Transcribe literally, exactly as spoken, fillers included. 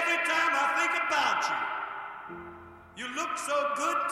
every time I think about you, you look so good